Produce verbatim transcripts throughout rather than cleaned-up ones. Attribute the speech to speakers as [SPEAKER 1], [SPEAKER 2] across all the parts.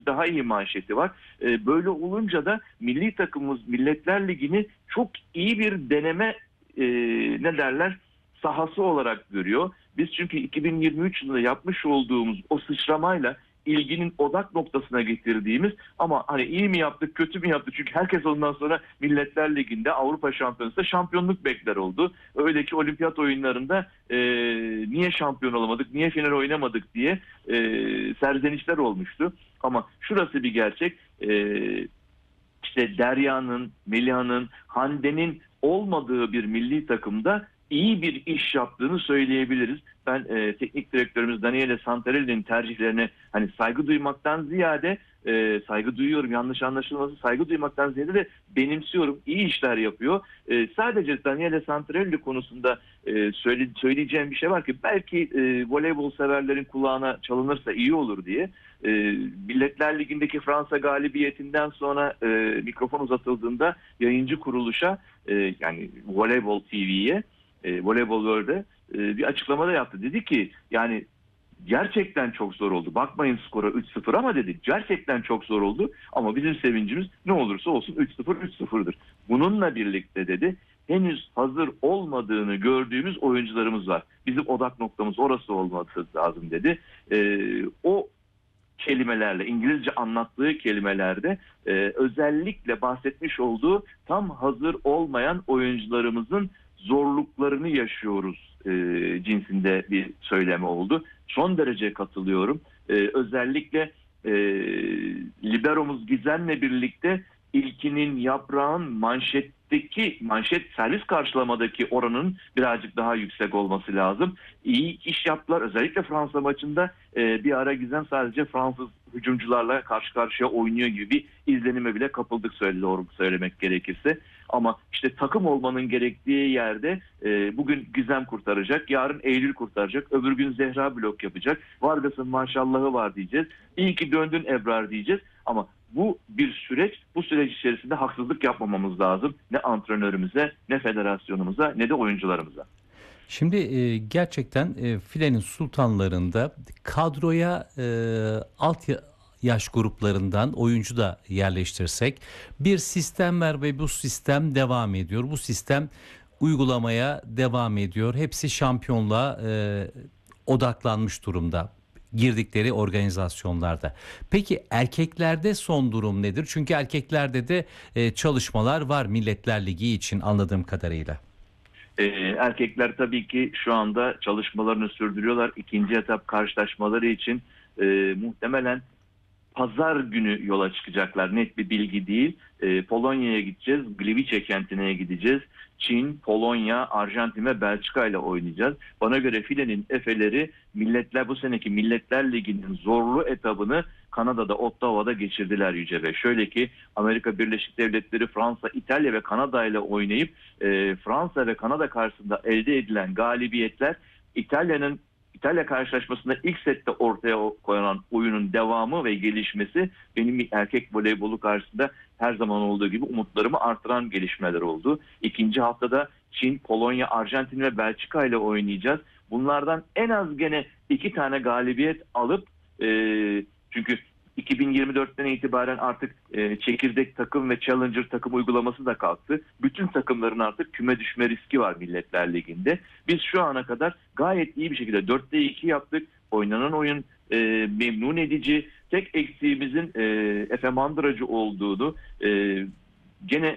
[SPEAKER 1] daha iyi manşeti var. E, böyle olunca da milli takımımız Milletler Ligi'ni çok iyi bir deneme e, ne derler sahası olarak görüyor. Biz çünkü iki bin yirmi üç yılında yapmış olduğumuz o sıçramayla ilginin odak noktasına getirdiğimiz ama hani iyi mi yaptık kötü mü yaptık çünkü herkes ondan sonra Milletler Ligi'nde Avrupa Şampiyonası'nda şampiyonluk bekler oldu. Öyle ki olimpiyat oyunlarında e, niye şampiyon olamadık niye final oynamadık diye e, serzenişler olmuştu. Ama şurası bir gerçek, e, işte Derya'nın, Meliha'nın, Hande'nin olmadığı bir milli takımda iyi bir iş yaptığını söyleyebiliriz. Ben e, teknik direktörümüz Daniele Santarelli'nin tercihlerine hani saygı duymaktan ziyade e, saygı duyuyorum, yanlış anlaşılması, saygı duymaktan ziyade de benimsiyorum. İyi işler yapıyor. E, sadece Daniele Santarelli konusunda e, söyle, söyleyeceğim bir şey var ki belki e, voleybol severlerin kulağına çalınırsa iyi olur diye. E, Milletler Ligi'ndeki Fransa galibiyetinden sonra e, mikrofon uzatıldığında yayıncı kuruluşa e, yani Voleybol T V'ye e, Voleybol World'e e, bir açıklamada yaptı. Dedi ki yani gerçekten çok zor oldu. Bakmayın skora üç sıfır ama dedi gerçekten çok zor oldu ama bizim sevincimiz ne olursa olsun üç sıfır üç sıfır'dır. Bununla birlikte dedi henüz hazır olmadığını gördüğümüz oyuncularımız var. Bizim odak noktamız orası olması lazım dedi. E, o kelimelerle, İngilizce anlattığı kelimelerde e, özellikle bahsetmiş olduğu tam hazır olmayan oyuncularımızın zorluklarını yaşıyoruz e, cinsinde bir söyleme oldu. Son derece katılıyorum. E, özellikle e, liberomuz Gizem'le birlikte İlkinin, Yaprağın manşetteki, manşet servis karşılamadaki oranın birazcık daha yüksek olması lazım. İyi iş yaptılar. Özellikle Fransa maçında e, bir ara Gizem sadece Fransız hücumcularla karşı karşıya oynuyor gibi bir izlenime bile kapıldık söyle, doğru söylemek gerekirse. Ama işte takım olmanın gerektiği yerde e, bugün Gizem kurtaracak, yarın Eylül kurtaracak, öbür gün Zehra blok yapacak. Vargas'ın maşallahı var diyeceğiz. İyi ki döndün Ebrar diyeceğiz. Ama bu bir süreç, bu süreç içerisinde haksızlık yapmamamız lazım. Ne antrenörümüze, ne federasyonumuza, ne de oyuncularımıza.
[SPEAKER 2] Şimdi e, gerçekten e, filenin sultanlarında kadroya e, alt ya- yaş gruplarından oyuncu da yerleştirsek bir sistem var ve bu sistem devam ediyor. Bu sistem uygulamaya devam ediyor. Hepsi şampiyonluğa e, odaklanmış durumda girdikleri organizasyonlarda. Peki erkeklerde son durum nedir? Çünkü erkeklerde de e, çalışmalar var Milletler Ligi için anladığım kadarıyla.
[SPEAKER 1] Ee, erkekler tabii ki şu anda çalışmalarını sürdürüyorlar. İkinci etap karşılaşmaları için e, muhtemelen Pazar günü yola çıkacaklar. Net bir bilgi değil. Ee, Polonya'ya gideceğiz. Gliwice kentine gideceğiz. Çin, Polonya, Arjantin ve Belçika ile oynayacağız. Bana göre filenin efeleri milletler bu seneki Milletler Ligi'nin zorlu etabını Kanada'da, Ottawa'da geçirdiler Yüce Bey. Şöyle ki Amerika Birleşik Devletleri, Fransa, İtalya ve Kanada ile oynayıp e, Fransa ve Kanada karşısında elde edilen galibiyetler İtalya'nın İtalya karşılaşmasında ilk sette ortaya koyulan oyunun devamı ve gelişmesi benim erkek voleybolu karşısında her zaman olduğu gibi umutlarımı artıran gelişmeler oldu. İkinci haftada Çin, Polonya, Arjantin ve Belçika ile oynayacağız. Bunlardan en az gene iki tane galibiyet alıp e, çünkü iki bin yirmi dörtten itibaren artık e, çekirdek takım ve challenger takım uygulaması da kalktı. Bütün takımların artık küme düşme riski var Milletler Ligi'nde. Biz şu ana kadar gayet iyi bir şekilde dörtte iki yaptık. Oynanan oyun e, memnun edici. Tek eksiğimizin e, Efe Mandıracı olduğunu e, gene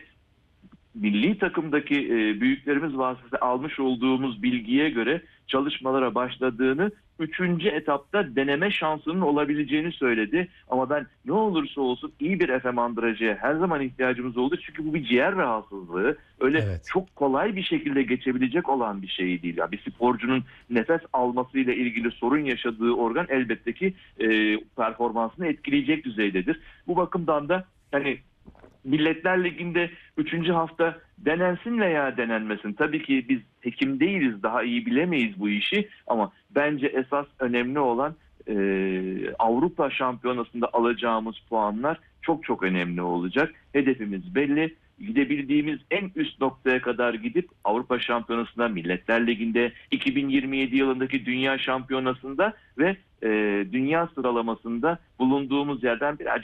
[SPEAKER 1] milli takımdaki e, büyüklerimiz vasıtasıyla almış olduğumuz bilgiye göre çalışmalara başladığını, üçüncü etapta deneme şansının olabileceğini söyledi. Ama ben ne olursa olsun iyi bir Efe Mandıracı'ya her zaman ihtiyacımız oldu. Çünkü bu bir ciğer rahatsızlığı. Öyle
[SPEAKER 2] Evet.
[SPEAKER 1] çok kolay bir şekilde geçebilecek olan bir şey değil. Yani bir sporcunun nefes almasıyla ilgili sorun yaşadığı organ elbette ki e, performansını etkileyecek düzeydedir. Bu bakımdan da hani Milletler Ligi'nde üçüncü hafta denensin veya denenmesin. Tabii ki biz hekim değiliz, daha iyi bilemeyiz bu işi ama bence esas önemli olan e, Avrupa Şampiyonası'nda alacağımız puanlar çok çok önemli olacak. Hedefimiz belli. Gidebildiğimiz en üst noktaya kadar gidip Avrupa Şampiyonası'nda, Milletler Ligi'nde, iki bin yirmi yedi yılındaki Dünya Şampiyonası'nda ve e, dünya sıralamasında bulunduğumuz yerden birazcık